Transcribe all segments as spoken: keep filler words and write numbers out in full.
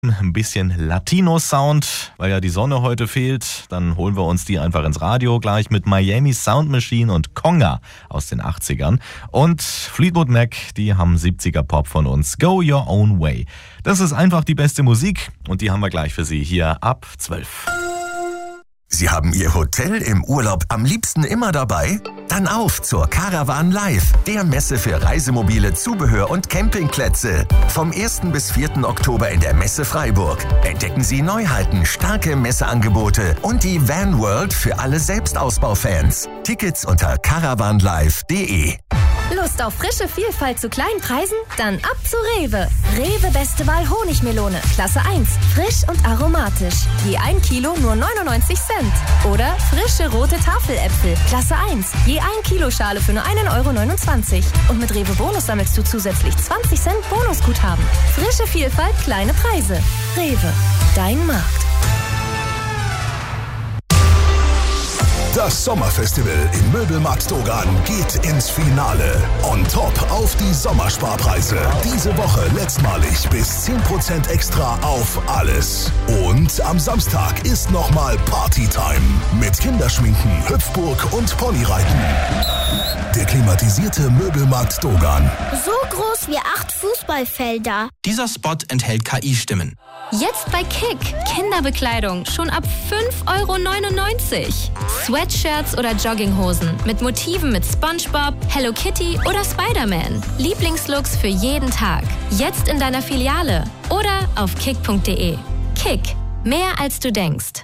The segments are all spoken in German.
Ein bisschen Latino-Sound, weil ja die Sonne heute fehlt. Dann holen wir uns die einfach ins Radio gleich mit Miami Sound Machine und Conga aus den achtzigern. Und Fleetwood Mac, die haben siebziger Pop von uns. Go Your Own Way. Das ist einfach die beste Musik und die haben wir gleich für Sie hier ab zwölf. Sie haben Ihr Hotel im Urlaub am liebsten immer dabei? Dann auf zur Caravan Live, der Messe für Reisemobile, Zubehör und Campingplätze. Vom ersten bis vierten Oktober in der Messe Freiburg. Entdecken Sie Neuheiten, starke Messeangebote und die Van World für alle Selbstausbaufans. Tickets unter caravan live punkt de. Lust auf frische Vielfalt zu kleinen Preisen? Dann ab zu Rewe. Rewe Beste Wahl Honigmelone, Klasse eins. Frisch und aromatisch. Je ein Kilo nur neunundneunzig Cent. Oder frische rote Tafeläpfel, Klasse eins. Je ein Kilo Schale für nur einen Euro neunundzwanzig. Und mit Rewe Bonus sammelst du zusätzlich zwanzig Cent Bonusguthaben. Frische Vielfalt, kleine Preise. Rewe, dein Markt. Das Sommerfestival im Möbelmarkt Dogan geht ins Finale. On top auf die Sommersparpreise. Diese Woche letztmalig bis zehn Prozent extra auf alles. Und am Samstag ist nochmal Partytime. Mit Kinderschminken, Hüpfburg und Ponyreiten. Der klimatisierte Möbelmarkt Dogan. So groß wie acht Fußballfelder. Dieser Spot enthält K I-Stimmen. Jetzt bei Kick. Kinderbekleidung schon ab fünf Euro neunundneunzig. Sweatshirts oder Jogginghosen mit Motiven mit SpongeBob, Hello Kitty oder Spider-Man. Lieblingslooks für jeden Tag. Jetzt in deiner Filiale oder auf kick punkt de. Kick. Mehr als du denkst.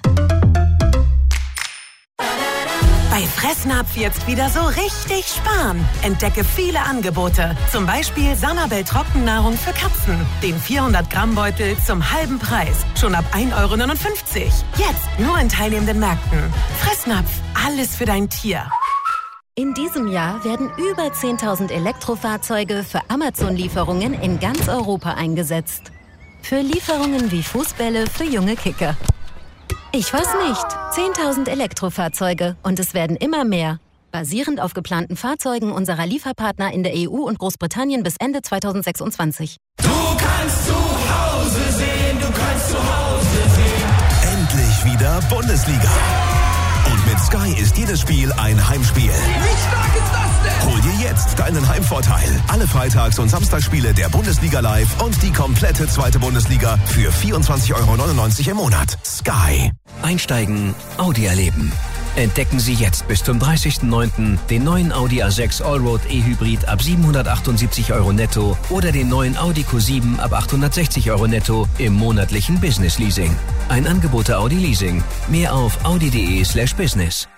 Bei Fressnapf jetzt wieder so richtig sparen. Entdecke viele Angebote. Zum Beispiel Sanabel Trockennahrung für Katzen. Den vierhundert Gramm Beutel zum halben Preis. Schon ab ein Euro neunundfünfzig. Jetzt nur in teilnehmenden Märkten. Fressnapf. Alles für dein Tier. In diesem Jahr werden über zehntausend Elektrofahrzeuge für Amazon-Lieferungen in ganz Europa eingesetzt. Für Lieferungen wie Fußbälle für junge Kicker. Ich weiß nicht. zehntausend Elektrofahrzeuge und es werden immer mehr. Basierend auf geplanten Fahrzeugen unserer Lieferpartner in der E U und Großbritannien bis Ende zweitausendsechsundzwanzig. Du kannst zu Hause sehen, du kannst zu Hause sehen. Endlich wieder Bundesliga. Und mit Sky ist jedes Spiel ein Heimspiel. Wie stark ist das denn? Hol dir jetzt deinen Heimvorteil. Alle Freitags- und Samstagsspiele der Bundesliga live und die komplette zweite Bundesliga für vierundzwanzig Euro neunundneunzig im Monat. Sky. Einsteigen, Audi erleben. Entdecken Sie jetzt bis zum dreißigsten neunten den neuen Audi A sechs Allroad E-Hybrid ab siebenhundertachtundsiebzig Euro netto oder den neuen Audi Q sieben ab achthundertsechzig Euro netto im monatlichen Business Leasing. Ein Angebot der Audi Leasing. Mehr auf audi punkt de slash business.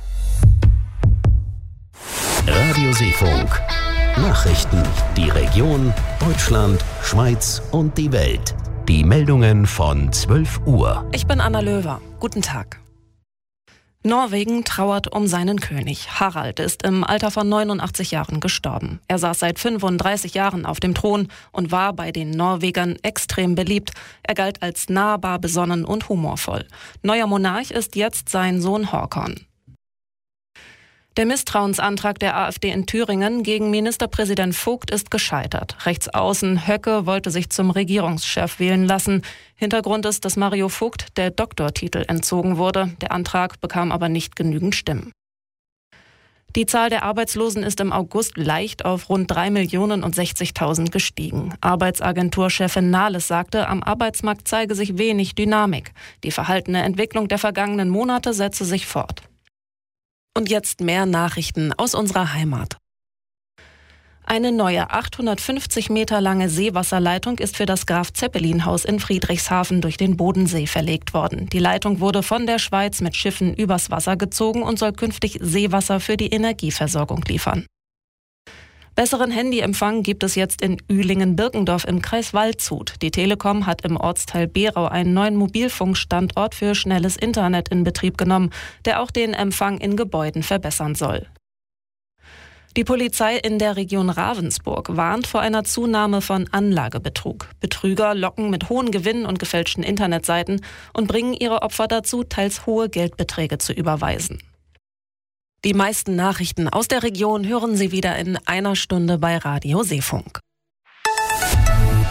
Radio Seefunk. Nachrichten. Die Region, Deutschland, Schweiz und die Welt. Die Meldungen von zwölf Uhr. Ich bin Anna Löwer. Guten Tag. Norwegen trauert um seinen König. Harald ist im Alter von neunundachtzig Jahren gestorben. Er saß seit fünfunddreißig Jahren auf dem Thron und war bei den Norwegern extrem beliebt. Er galt als nahbar, besonnen und humorvoll. Neuer Monarch ist jetzt sein Sohn Håkon. Der Misstrauensantrag der AfD in Thüringen gegen Ministerpräsident Vogt ist gescheitert. Rechtsaußen Höcke wollte sich zum Regierungschef wählen lassen. Hintergrund ist, dass Mario Vogt der Doktortitel entzogen wurde. Der Antrag bekam aber nicht genügend Stimmen. Die Zahl der Arbeitslosen ist im August leicht auf rund drei Millionen und sechzigtausend gestiegen. Arbeitsagenturchefin Nahles sagte, am Arbeitsmarkt zeige sich wenig Dynamik. Die verhaltene Entwicklung der vergangenen Monate setze sich fort. Und jetzt mehr Nachrichten aus unserer Heimat. Eine neue achthundertfünfzig Meter lange Seewasserleitung ist für das Graf-Zeppelin-Haus in Friedrichshafen durch den Bodensee verlegt worden. Die Leitung wurde von der Schweiz mit Schiffen übers Wasser gezogen und soll künftig Seewasser für die Energieversorgung liefern. Besseren Handyempfang gibt es jetzt in Ühlingen-Birkendorf im Kreis Waldshut. Die Telekom hat im Ortsteil Behrau einen neuen Mobilfunkstandort für schnelles Internet in Betrieb genommen, der auch den Empfang in Gebäuden verbessern soll. Die Polizei in der Region Ravensburg warnt vor einer Zunahme von Anlagebetrug. Betrüger locken mit hohen Gewinnen und gefälschten Internetseiten und bringen ihre Opfer dazu, teils hohe Geldbeträge zu überweisen. Die meisten Nachrichten aus der Region hören Sie wieder in einer Stunde bei Radio Seefunk.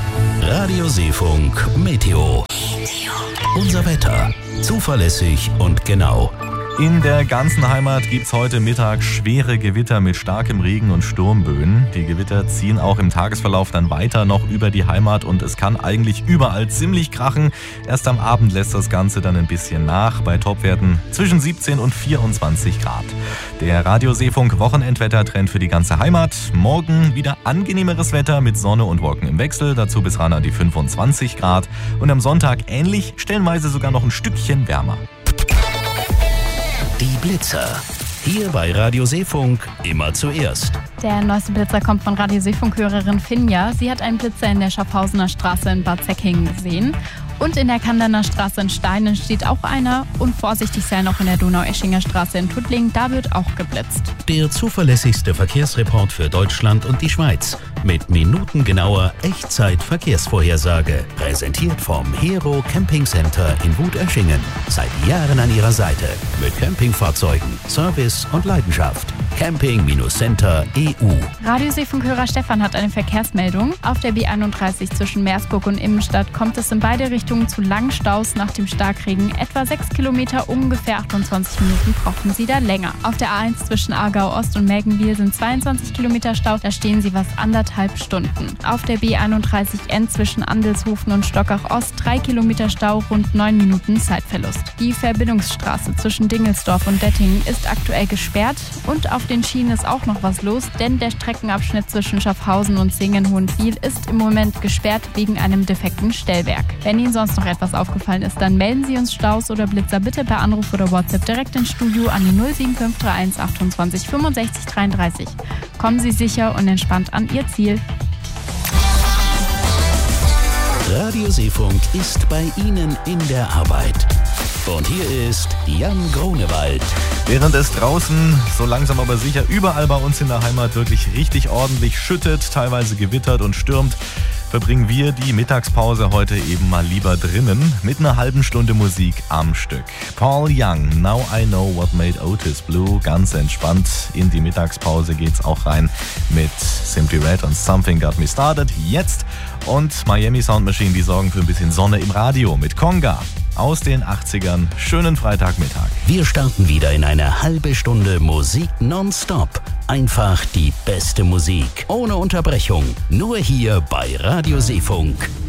Radio Seefunk Meteo. Unser Wetter. Zuverlässig und genau. In der ganzen Heimat gibt's heute Mittag schwere Gewitter mit starkem Regen und Sturmböen. Die Gewitter ziehen auch im Tagesverlauf dann weiter noch über die Heimat und es kann eigentlich überall ziemlich krachen. Erst am Abend lässt das Ganze dann ein bisschen nach, bei Topwerten zwischen siebzehn und vierundzwanzig Grad. Der Radio Seefunk Wochenendwettertrend für die ganze Heimat. Morgen wieder angenehmeres Wetter mit Sonne und Wolken im Wechsel, dazu bis ran an die fünfundzwanzig Grad. Und am Sonntag ähnlich, stellenweise sogar noch ein Stückchen wärmer. Die Blitzer. Hier bei Radio Seefunk immer zuerst. Der neueste Blitzer kommt von Radio Seefunk-Hörerin Finja. Sie hat einen Blitzer in der Schaffhausener Straße in Bad Säckingen gesehen. Und in der Kanderner Straße in Steinen steht auch einer. Und vorsichtig sein auch in der Donaueschinger Straße in Tuttlingen, da wird auch geblitzt. Der zuverlässigste Verkehrsreport für Deutschland und die Schweiz. Mit minutengenauer Echtzeit-Verkehrsvorhersage. Präsentiert vom Hero Camping Center in Wuteschingen. Seit Jahren an ihrer Seite. Mit Campingfahrzeugen, Service und Leidenschaft. Camping-Center E U. Radio Seefunk-Hörer Stefan hat eine Verkehrsmeldung. Auf der B einunddreißig zwischen Meersburg und Immenstadt kommt es in beide Richtungen zu langen Staus nach dem Starkregen. Etwa sechs Kilometer, ungefähr achtundzwanzig Minuten brauchen Sie da länger. Auf der A eins zwischen Aargau Ost und Melkenwil sind zweiundzwanzig Kilometer Stau. Da stehen Sie was anderthalb Stunden. Auf der B einunddreißig N zwischen Andelshofen und Stockach Ost drei Kilometer Stau, rund neun Minuten Zeitverlust. Die Verbindungsstraße zwischen Dingelsdorf und Dettingen ist aktuell gesperrt und auf den Schienen ist auch noch was los, denn der Streckenabschnitt zwischen Schaffhausen und Singen-Hohenwil ist im Moment gesperrt wegen einem defekten Stellwerk. Wenn Ihnen sonst noch etwas aufgefallen ist, dann melden Sie uns Staus oder Blitzer bitte per Anruf oder WhatsApp direkt ins Studio an die null sieben fünf drei eins achtundzwanzig fünfundsechzig dreiunddreißig. Kommen Sie sicher und entspannt an Ihr Ziel. Radio Seefunk ist bei Ihnen in der Arbeit. Und hier ist Jan Grunewald. Während es draußen so langsam aber sicher überall bei uns in der Heimat wirklich richtig ordentlich schüttet, teilweise gewittert und stürmt, verbringen wir die Mittagspause heute eben mal lieber drinnen mit einer halben Stunde Musik am Stück. Paul Young, Now I Know What Made Otis Blue, ganz entspannt. In die Mittagspause geht's auch rein mit Simply Red und Something Got Me Started. Jetzt und Miami Sound Machine, die sorgen für ein bisschen Sonne im Radio mit Conga. Aus den achtzigern. Schönen Freitagmittag. Wir starten wieder in eine halbe Stunde Musik nonstop. Einfach die beste Musik. Ohne Unterbrechung. Nur hier bei Radio Seefunk.